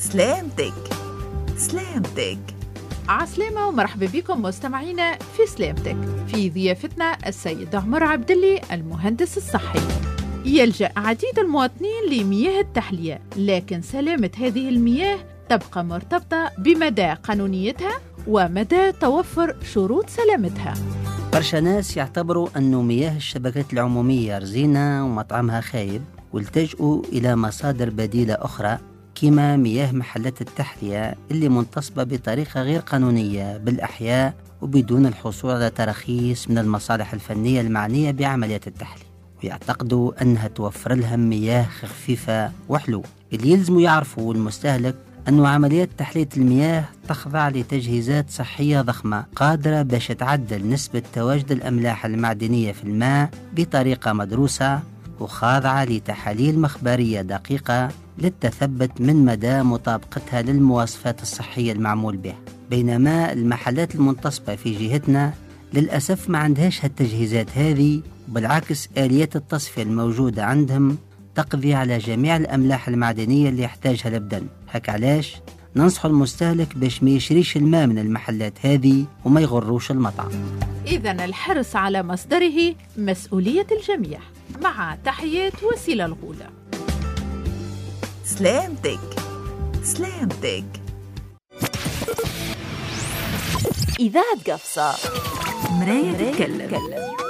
سلامتك سلامتك. عسلامة ومرحبا بكم مستمعينا في سلامتك. في ضيافتنا السيد عمر عبدلي المهندس الصحي. يلجأ عديد المواطنين لمياه التحلية، لكن سلامة هذه المياه تبقى مرتبطة بمدى قانونيتها ومدى توفر شروط سلامتها. برشا ناس يعتبروا أنه مياه الشبكات العمومية رزينة ومطعمها خايب، والتجؤوا إلى مصادر بديلة أخرى كما مياه محلات التحلية اللي منتصبة بطريقة غير قانونية بالأحياء وبدون الحصول على تراخيص من المصالح الفنية المعنية بعمليات التحلية، ويعتقدوا أنها توفر لهم مياه خفيفة وحلو. اللي يلزموا يعرفوا المستهلك أن عمليات تحلية المياه تخضع لتجهيزات صحية ضخمة قادرة باش تعدل نسبة تواجد الأملاح المعدنية في الماء بطريقة مدروسة وخاضعة لتحاليل مخبرية دقيقة للتثبت من مدى مطابقتها للمواصفات الصحية المعمول بها. بينما المحلات المنتصبة في جهتنا للأسف ما عندهاش هالتجهيزات هذه، بالعكس آليات التصفية الموجودة عندهم تقضي على جميع الأملاح المعدنية اللي يحتاجها الأبدان. هك علاش ننصح المستهلك باش ما يشريش الماء من المحلات هذه وما يغروش المطعم. إذن الحرص على مصدره مسؤولية الجميع. مع تحيات وسيلة الغولة. سلامتك سلامتك. إذاعة قفصة مراية تتكلم.